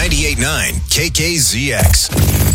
98.9 KKZX.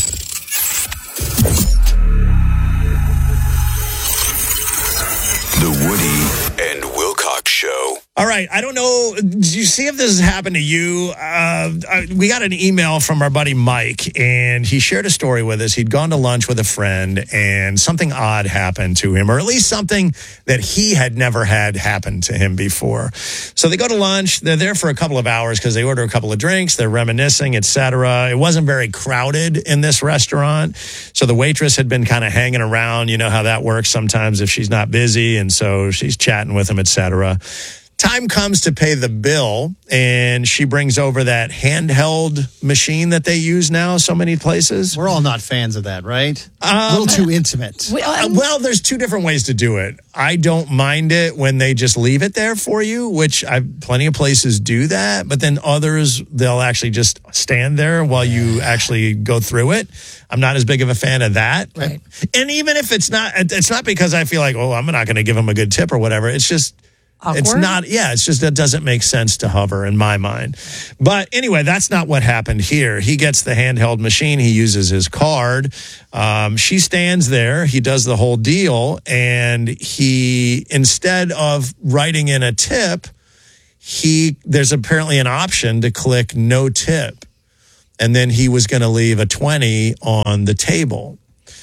The Woody and Wilcox Show. All right. I don't know. Did you see if this has happened to you? We got an email from our buddy Mike, and he shared a story with us. He'd gone to lunch with a friend, and something odd happened to him, or at least something that he had never had happen to him before. So they go to lunch. They're there for a couple of hours because they order a couple of drinks. They're reminiscing, etc. It wasn't very crowded in this restaurant. So the waitress had been kind of hanging around. You know how that works sometimes if she's not busy. And so she's chatting with him, etc. Time comes to pay the bill, and she brings over that handheld machine that they use now so many places. We're all not fans of that, right? A little too intimate. Well, there's two different ways to do it. I don't mind it when they just leave it there for you, which plenty of places do that. But then others, they'll actually just stand there while you actually go through it. I'm not as big of a fan of that. Right. And even if it's not because I feel like, oh, I'm not going to give them a good tip or whatever. It's just... Awkward? It's not, it's just that doesn't make sense to hover in my mind. But anyway, that's not what happened here. He gets the handheld machine. He uses his card. She stands there. He does the whole deal. And he, instead of writing in a tip, there's apparently an option to click no tip. And then he was going to leave a 20 on the table.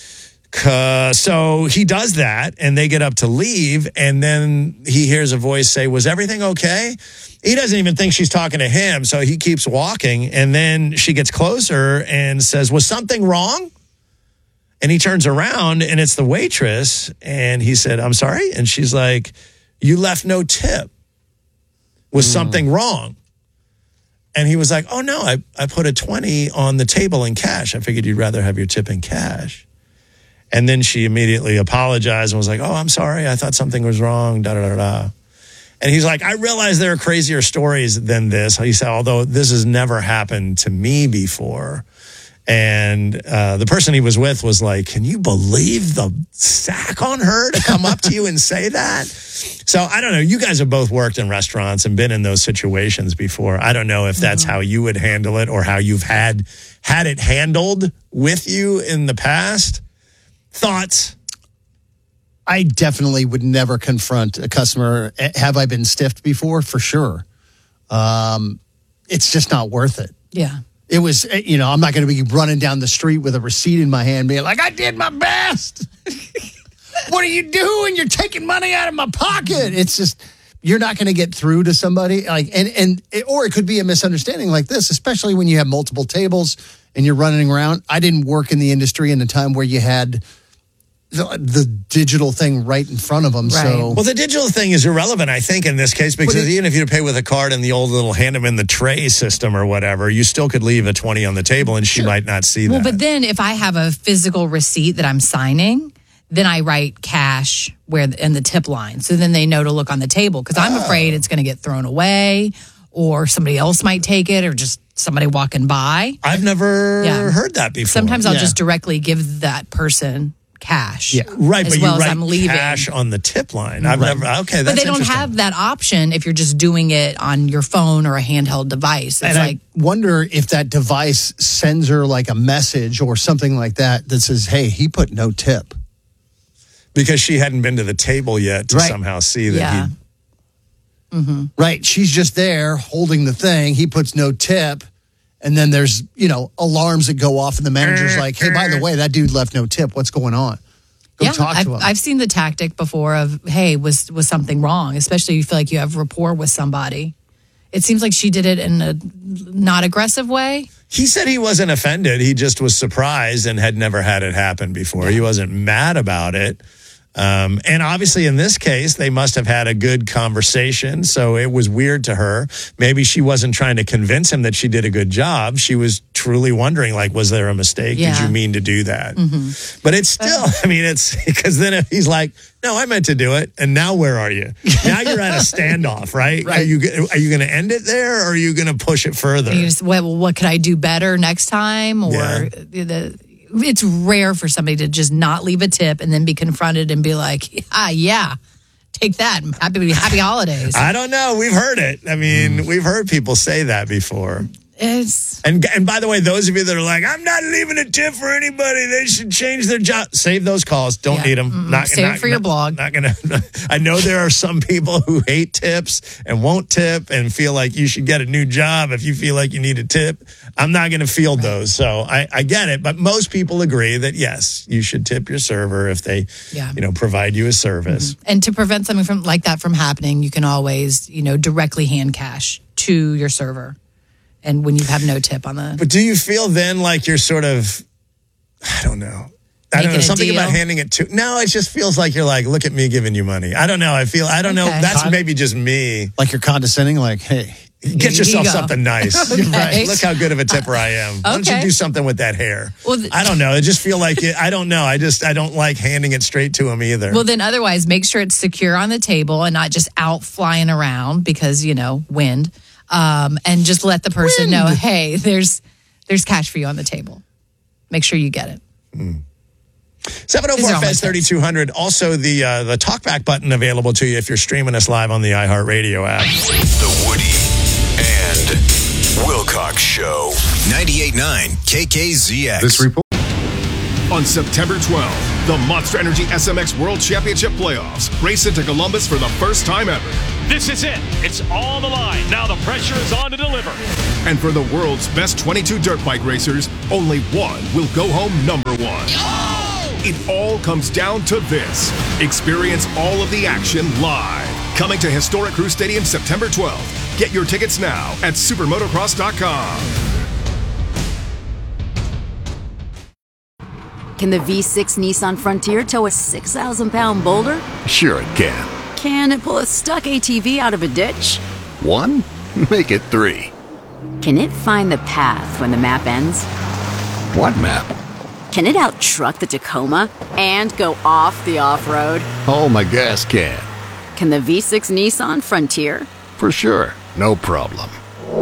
So he does that, and they get up to leave, and then he hears a voice say, "Was everything okay?" He doesn't even think she's talking to him, so he keeps walking, and then she gets closer and says, "Was something wrong?" And he turns around, and it's the waitress, and he said, "I'm sorry?" And she's like, "You left no tip. Was something wrong?" And he was like, "Oh, no, I put a 20 on the table in cash. I figured you'd rather have your tip in cash." And then she immediately apologized and was like, "Oh, I'm sorry. I thought something was wrong, da-da-da-da." And he's like, "I realize there are crazier stories than this." He said, "Although this has never happened to me before." And the person he was with was like, "Can you believe the sack on her to come up to you and say that?" So I don't know. You guys have both worked in restaurants and been in those situations before. I don't know if that's how you would handle it or how you've had it handled with you in the past. Thoughts? I definitely would never confront a customer. Have I been stiffed before? For sure. It's just not worth it. Yeah. It was, I'm not going to be running down the street with a receipt in my hand being like, "I did my best." What are you doing? You're taking money out of my pocket. It's just, you're not going to get through to somebody. Or it could be a misunderstanding like this, especially when you have multiple tables and you're running around. I didn't work in the industry in a time where you had the digital thing right in front of them. Right. So, well, the digital thing is irrelevant, I think, in this case, because even if you pay with a card and the old little hand them in the tray system or whatever, you still could leave a 20 on the table and she might not see that. Well, but then if I have a physical receipt that I'm signing, then I write cash in the tip line. So then they know to look on the table, because I'm afraid it's going to get thrown away or somebody else might take it or just somebody walking by. I've never heard that before. Sometimes I'll just directly give that person cash. Yeah, right. As but well you as write I'm leaving. cash on the tip line. I've never. Okay, that's But they don't interesting. have that option if you're just doing it on your phone or a handheld device. It's I wonder if that device sends her like a message or something like that says, "Hey, he put no tip." Because she hadn't been to the table yet to somehow see that Right. She's just there holding the thing. He puts no tip. And then there's, alarms that go off and the manager's like, "Hey, by the way, that dude left no tip. What's going on?" Go talk to him. I've seen the tactic before of, "Hey, was something wrong?" Especially if you feel like you have rapport with somebody. It seems like she did it in a not aggressive way. He said he wasn't offended. He just was surprised and had never had it happen before. He wasn't mad about it. And obviously in this case, they must have had a good conversation. So it was weird to her. Maybe she wasn't trying to convince him that she did a good job. She was truly wondering, like, was there a mistake? Yeah. Did you mean to do that? But it's still, it's because then if he's like, "No, I meant to do it." And now where are you? Now you're at a standoff, right? Are you going to end it there or are you going to push it further? You just, well, what could I do better next time? Or it's rare for somebody to just not leave a tip and then be confronted and be like, take that. Happy holidays. I don't know. We've heard it. We've heard people say that before. It's And by the way, those of you that are like, I'm not leaving a tip for anybody, they should change their job. Save those calls. Don't need them. Save it for your blog. Not gonna. I know there are some people who hate tips and won't tip and feel like you should get a new job if you feel like you need a tip. I'm not going to field those. So I get it. But most people agree that, yes, you should tip your server if they, provide you a service. And to prevent something like that from happening, you can always, directly hand cash to your server. And when you have no tip on the... But do you feel then like you're sort of, I don't know, something about handing it to... No, it just feels like you're like, look at me giving you money. I don't know. I don't know. That's maybe just me. Like you're condescending, like, hey... Get yourself something nice. Okay. Right. Look how good of a tipper I am. Why don't you do something with that hair? Well, I don't know. I just feel like I don't know. I don't like handing it straight to him either. Well, then otherwise, make sure it's secure on the table and not just out flying around because, wind. And just let the person know, hey, there's cash for you on the table. Make sure you get it. 704-FEZ-3200. Also, the talkback button available to you if you're streaming us live on the iHeartRadio app. The Woody and Wilcox Show. 98.9 KKZX. This report. On September 12th, the Monster Energy SMX World Championship Playoffs race into Columbus for the first time ever. This is it. It's on the line. Now the pressure is on to deliver. And for the world's best 22 dirt bike racers, only one will go home number one. It all comes down to this. Experience all of the action live. Coming to Historic Crew Stadium September 12th. Get your tickets now at supermotocross.com. Can the V6 Nissan Frontier tow a 6,000-pound boulder? Sure it can. Can it pull a stuck ATV out of a ditch? 1? Make it 3. Can it find the path when the map ends? What map? Can it out-truck the Tacoma and go off the off-road? Oh, my gas can. Can the V6 Nissan Frontier? For sure. No problem.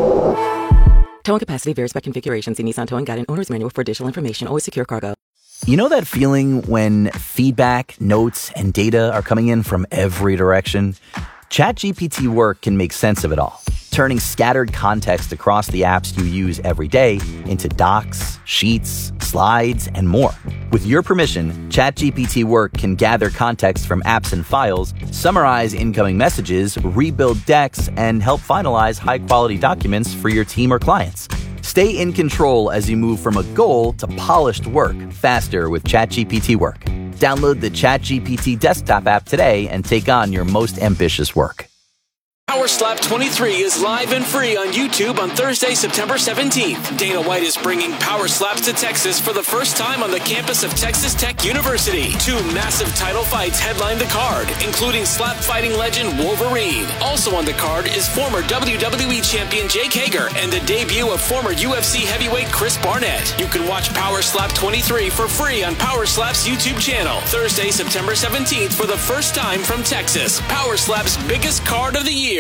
Towing capacity varies by configuration. See Nissan Towing Guide and Owner's Manual for additional information. Always secure cargo. You know that feeling when feedback, notes, and data are coming in from every direction? ChatGPT Work can make sense of it all, turning scattered context across the apps you use every day into docs, sheets, slides, and more. With your permission, ChatGPT Work can gather context from apps and files, summarize incoming messages, rebuild decks, and help finalize high-quality documents for your team or clients. Stay in control as you move from a goal to polished work faster with ChatGPT Work. Download the ChatGPT desktop app today and take on your most ambitious work. Power Slap 23 is live and free on YouTube on Thursday, September 17th. Dana White is bringing Power Slaps to Texas for the first time on the campus of Texas Tech University. 2 massive title fights headline the card, including slap fighting legend Wolverine. Also on the card is former WWE champion Jake Hager and the debut of former UFC heavyweight Chris Barnett. You can watch Power Slap 23 for free on Power Slap's YouTube channel. Thursday, September 17th for the first time from Texas. Power Slap's biggest card of the year.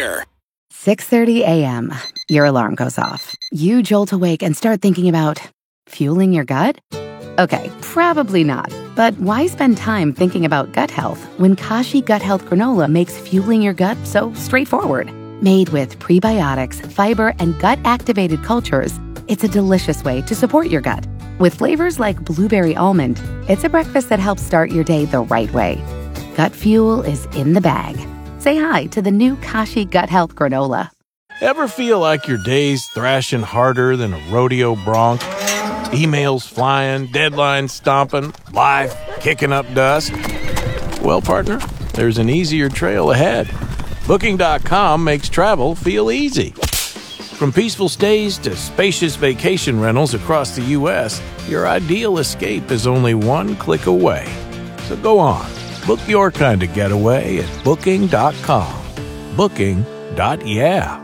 6:30 a.m. Your alarm goes off. You jolt awake and start thinking about fueling your gut? Okay, probably not. But why spend time thinking about gut health when Kashi Gut Health Granola makes fueling your gut so straightforward? Made with prebiotics, fiber, and gut-activated cultures, it's a delicious way to support your gut. With flavors like blueberry almond, it's a breakfast that helps start your day the right way. Gut fuel is in the bag. Say hi to the new Kashi Gut Health Granola. Ever feel like your day's thrashing harder than a rodeo bronc? Emails flying, deadlines stomping, life kicking up dust? Well, partner, there's an easier trail ahead. Booking.com makes travel feel easy. From peaceful stays to spacious vacation rentals across the U.S., your ideal escape is only one click away. So go on. Book your kind of getaway at Booking.com. Booking.yeah.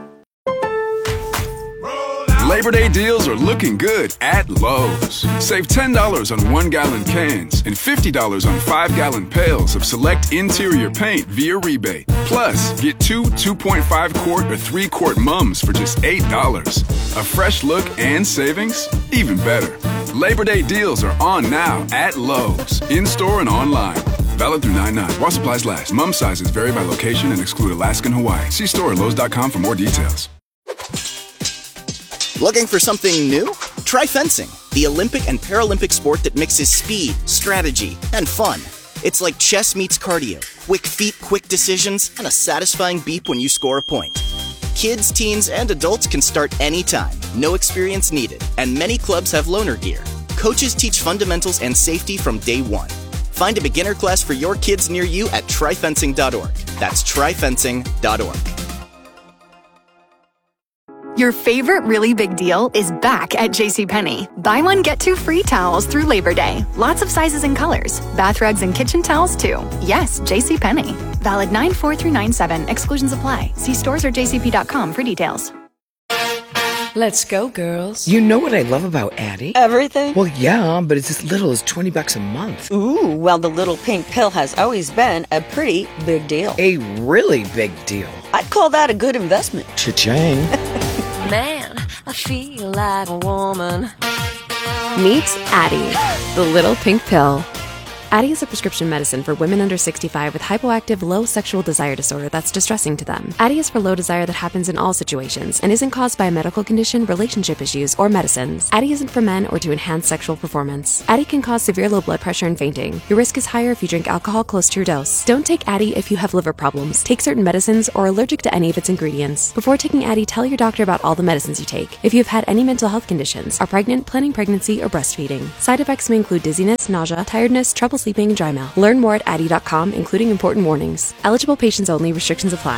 Labor Day deals are looking good at Lowe's. Save $10 on 1-gallon cans and $50 on 5-gallon pails of select interior paint via rebate. Plus, get 2 2.5-quart or 3-quart mums for just $8. A fresh look and savings? Even better. Labor Day deals are on now at Lowe's, in-store and online. Valid through 9/9. While supplies last. Mum sizes vary by location and exclude Alaska and Hawaii. See store at Lowe's.com for more details. Looking for something new? Try fencing, the Olympic and Paralympic sport that mixes speed, strategy, and fun. It's like chess meets cardio. Quick feet, quick decisions, and a satisfying beep when you score a point. Kids, teens, and adults can start anytime. No experience needed. And many clubs have loaner gear. Coaches teach fundamentals and safety from day one. Find a beginner class for your kids near you at tryfencing.org. That's tryfencing.org. Your favorite really big deal is back at JCPenney. Buy one, get two free towels through Labor Day. Lots of sizes and colors. Bath rugs and kitchen towels, too. Yes, JCPenney. Valid 9/4 through 9/7. Exclusions apply. See stores or jcp.com for details. Let's go, girls. You know what I love about Addie? Everything? Well, yeah, but it's as little as $20 a month. Ooh, well, the little pink pill has always been a pretty big deal. A really big deal. I'd call that a good investment. Cha-ching. Man, I feel like a woman. Meet Addie, the little pink pill. Addie is a prescription medicine for women under 65 with hypoactive low sexual desire disorder that's distressing to them. Addie is for low desire that happens in all situations and isn't caused by a medical condition, relationship issues, or medicines. Addie isn't for men or to enhance sexual performance. Addie can cause severe low blood pressure and fainting. Your risk is higher if you drink alcohol close to your dose. Don't take Addie if you have liver problems, take certain medicines, or are allergic to any of its ingredients. Before taking Addie, tell your doctor about all the medicines you take. If you've had any mental health conditions, are pregnant, planning pregnancy, or breastfeeding. Side effects may include dizziness, nausea, tiredness, trouble sleeping, and dry mouth. Learn more at Addie.com, including important warnings. Eligible patients only. Restrictions apply.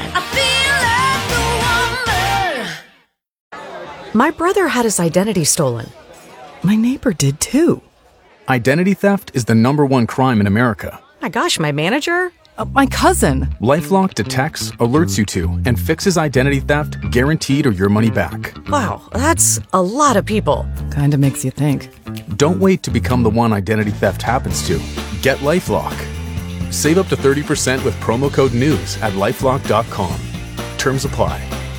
My brother had his identity stolen. My neighbor did too. Identity theft is the #1 crime in America. My gosh, my manager? My cousin. LifeLock detects, alerts you to, and fixes identity theft guaranteed or your money back. Wow, that's a lot of people. Kinda makes you think. Don't wait to become the one identity theft happens to. Get LifeLock. Save up to 30% with promo code NEWS at LifeLock.com. Terms apply.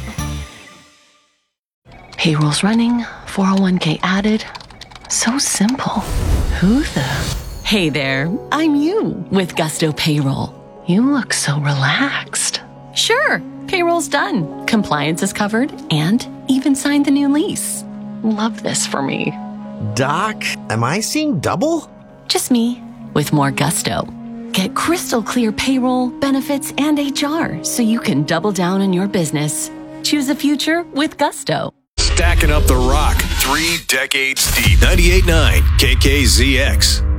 Payroll's running, 401k added. So simple. Who the? Hey there, I'm you with Gusto Payroll. You look so relaxed. Sure, payroll's done. Compliance is covered and even signed the new lease. Love this for me. Doc, am I seeing double? Just me with more gusto. Get crystal clear payroll, benefits, and HR so you can double down on your business. Choose a future with Gusto. Stacking up the rock 3 decades deep. 98.9 KKZX.